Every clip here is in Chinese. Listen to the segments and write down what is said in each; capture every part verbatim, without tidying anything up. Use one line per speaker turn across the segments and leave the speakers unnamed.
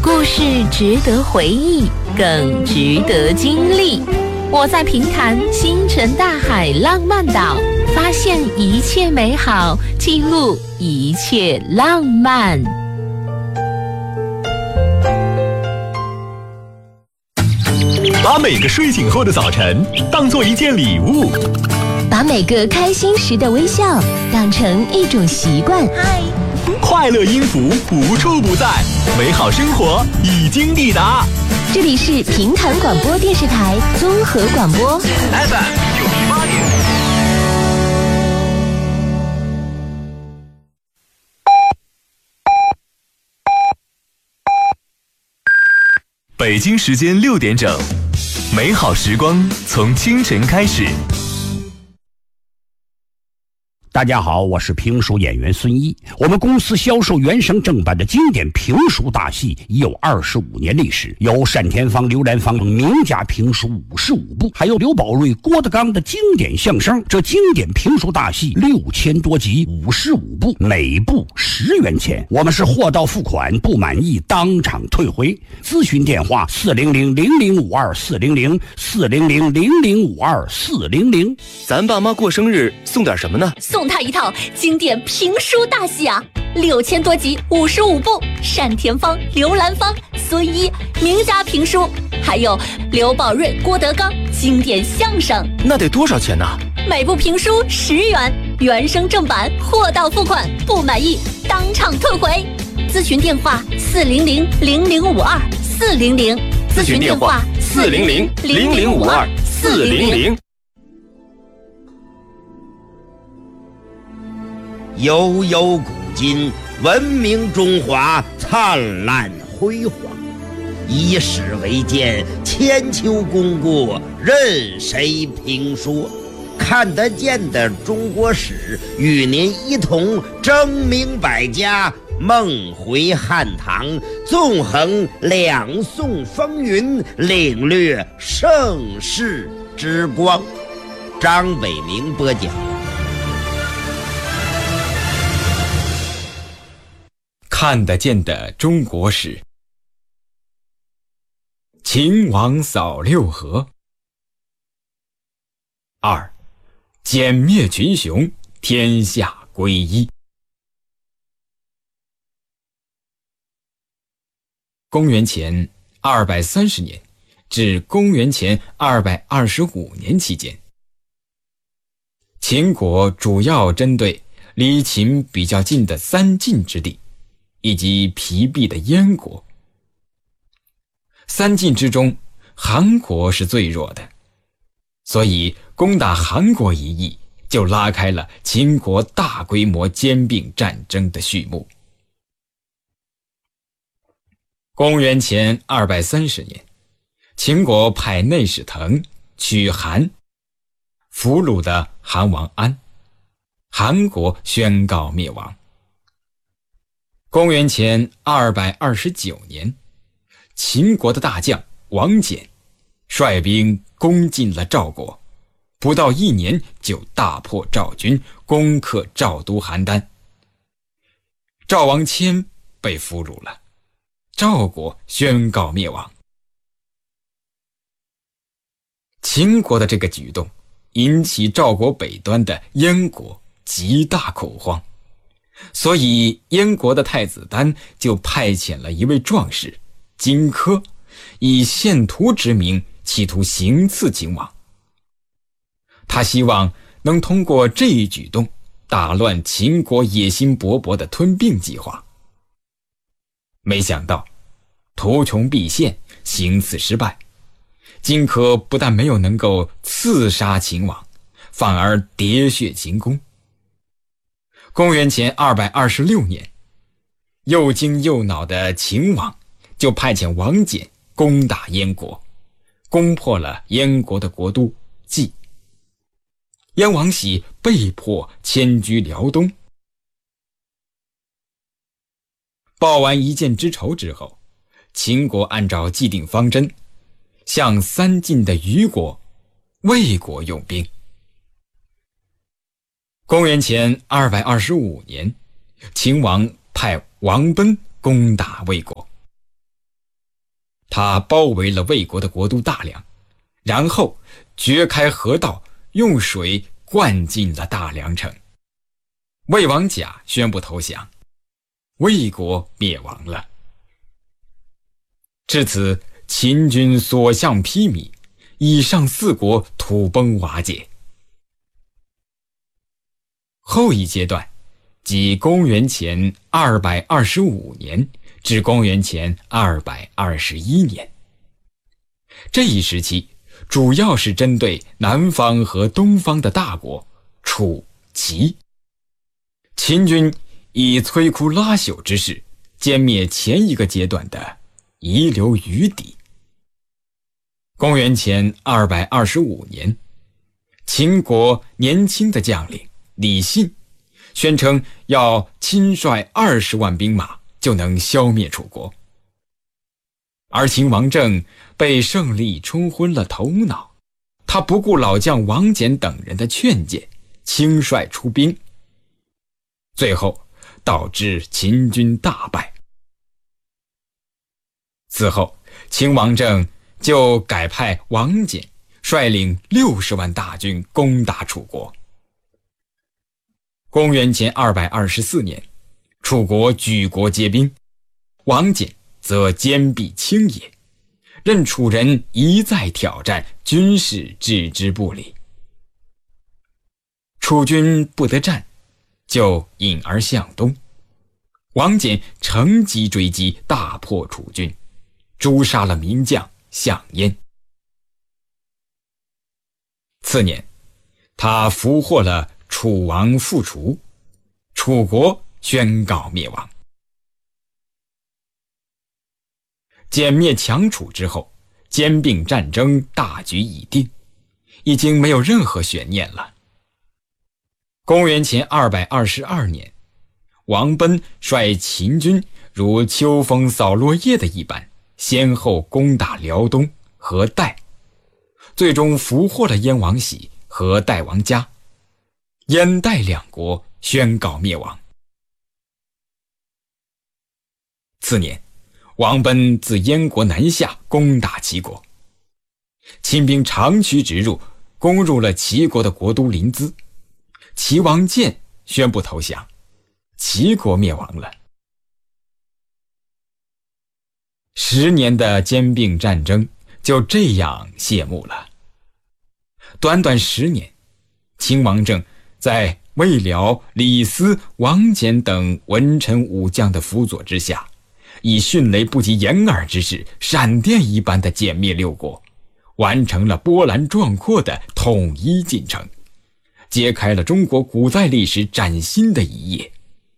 故事值得回忆，更值得经历。我在平潭星辰大海浪漫岛，发现一切美好，记录一切浪漫。
把每个睡醒后的早晨当作一件礼物，
把每个开心时的微笑当成一种习惯。
嗨，
快乐音符无处不在，美好生活已经抵达。
这里是平潭广播电视台综合广播
F M 九十八点。北京时间六点整，美好时光从清晨开始。
大家好，我是评书演员孙一。我们公司销售原声正版的经典评书大戏已有二十五年历史，有单田芳、刘兰芳等名家评书五十五部，还有刘宝瑞、郭德纲的经典相声。这经典评书大戏六千多集，五十五部，每部十元钱。我们是货到付款，不满意当场退回。咨询电话：四零零零零五二四零零四零零零零五二四零零。
咱爸妈过生日送点什么呢？
送他一套经典评书大戏啊，六千多集，五十五部，单田芳、刘兰芳、孙一名家评书，还有刘宝瑞、郭德纲经典相声。
那得多少钱呢？
每部评书十元，原声正版，货到付款，不满意当场退回。咨询电话：四零零零零五二四零零。
咨询电话：四零零零零五二四零零。
悠悠古今，文明中华灿烂辉煌。以史为鉴，千秋功过任谁评说？看得见的中国史，与您一同争明百家，梦回汉唐，纵横两宋风云，领略盛世之光。张北明播讲。
看得见的中国史。秦王扫六合。二，歼灭群雄，天下归一。公元前二百三十年至公元前二百二十五年期间，秦国主要针对离秦比较近的三晋之地以及疲弊的燕国。三晋之中，韩国是最弱的，所以攻打韩国一役就拉开了秦国大规模兼并战争的序幕。公元前二百三十年，秦国派内史腾取韩，俘虏了韩王安，韩国宣告灭亡。公元前二百二十九年，秦国的大将王翦率兵攻进了赵国，不到一年就大破赵军，攻克赵都邯郸。赵王谦被俘虏了，赵国宣告灭亡。秦国的这个举动引起赵国北端的燕国极大恐慌，所以燕国的太子丹就派遣了一位壮士荆轲，以献图之名企图行刺秦王。他希望能通过这一举动打乱秦国野心勃勃的吞并计划。没想到图穷匕现，行刺失败，荆轲不但没有能够刺杀秦王，反而喋血秦宫。公元前二百二十六年，又惊又恼的秦王就派遣王翦攻打燕国，攻破了燕国的国都蓟。燕王喜被迫迁居辽东。报完一箭之仇之后，秦国按照既定方针，向三晋的虞国、魏国用兵。公元前二百二十五年，秦王派王贲攻打魏国。 他包围了魏国的国都大梁，然后掘开河道，用水灌进了大梁城。魏王甲宣布投降，魏国灭亡了。至此，秦军所向披靡，以上四国土崩瓦解。后一阶段，即公元前二百二十五年至公元前二百二十一年。这一时期主要是针对南方和东方的大国楚、齐。秦军以摧枯拉朽之势歼灭前一个阶段的遗留余敌。公元前二百二十五年，秦国年轻的将领李信宣称要亲率二十万兵马就能消灭楚国，而秦王政被胜利冲昏了头脑，他不顾老将王翦等人的劝谏，轻率出兵，最后导致秦军大败。此后，秦王政就改派王翦率领六十万大军攻打楚国。公元前二百二十四年，楚国举国皆兵，王翦则坚壁清野，任楚人一再挑战，军事置之不理。楚军不得战，就引而向东，王翦乘机追击，大破楚军，诛杀了名将项燕。次年，他俘获了楚王傅楚，楚国宣告灭亡。歼灭强楚之后，兼并战争大局已定，已经没有任何悬念了。公元前二百二十二年，王贲率秦军如秋风扫落叶的一般，先后攻打辽东和代，最终俘获了燕王喜和代王嘉，燕代两国宣告灭亡。次年，王贲自燕国南下，攻打齐国，秦兵长驱直入，攻入了齐国的国都临淄，齐王建宣布投降，齐国灭亡了。十年的兼并战争就这样谢幕了。短短十年，秦王政在魏辽、李斯、王翦等文臣武将的辅佐之下，以迅雷不及掩耳之势，闪电一般的歼灭六国，完成了波澜壮阔的统一进程，揭开了中国古代历史崭新的一页。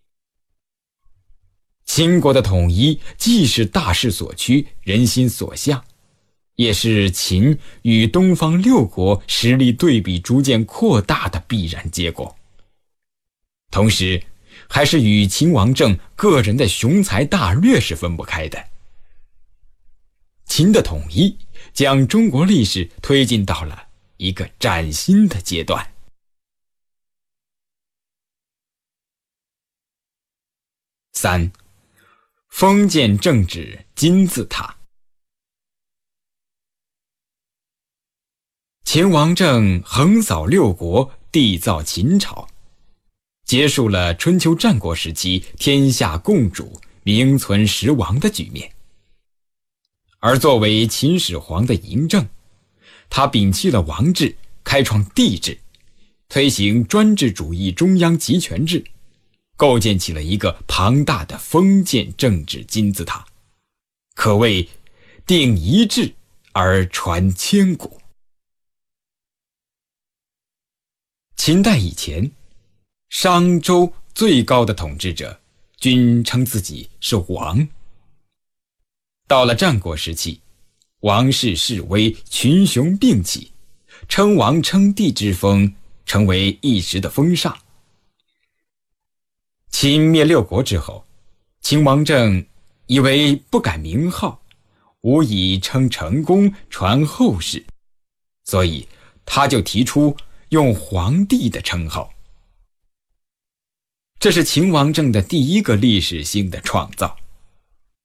秦国的统一既是大势所趋，人心所向，也是秦与东方六国实力对比逐渐扩大的必然结果，同时还是与秦王政个人的雄才大略是分不开的。秦的统一将中国历史推进到了一个崭新的阶段。三，封建政治金字塔。秦王政横扫六国，缔造秦朝，结束了春秋战国时期天下共主、名存实亡的局面。而作为秦始皇的嬴政，他摒弃了王制，开创帝制，推行专制主义中央集权制，构建起了一个庞大的封建政治金字塔，可谓定一制而传千古。秦代以前，商周最高的统治者均称自己是王。到了战国时期，王室式微，群雄并起，称王称帝之风成为一时的风尚。秦灭六国之后，秦王政以为不改名号，无以称成功传后世，所以他就提出用皇帝的称号。这是秦王政的第一个历史性的创造。